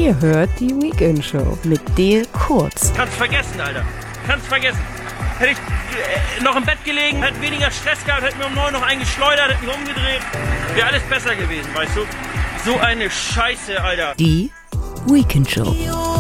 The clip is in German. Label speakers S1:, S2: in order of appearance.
S1: Ihr hört die Weekend Show mit Dale Kurz.
S2: Kannst vergessen, Alter. Kannst vergessen. Hätte ich noch im Bett gelegen, hätte weniger Stress gehabt, hätte mir um 9 noch eingeschleudert, hätte mich umgedreht. Wäre alles besser gewesen, weißt du? So eine Scheiße, Alter.
S1: Die Weekend Show.